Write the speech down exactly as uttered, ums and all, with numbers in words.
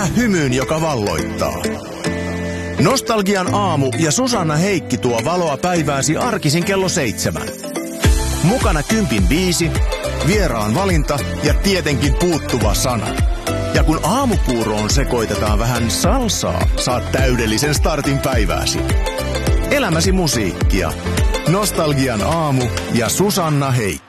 hymyyn, joka valloittaa. Nostalgian aamu ja Susanna Heikki tuo valoa päivääsi arkisin kello seitsemän. Mukana kympin viisi, vieraan valinta ja tietenkin puuttuva sana. Ja kun aamupuuroon sekoitetaan vähän salsaa, saat täydellisen startin päivääsi. Elämäsi musiikkia. Nostalgian aamu ja Susanna Heikki.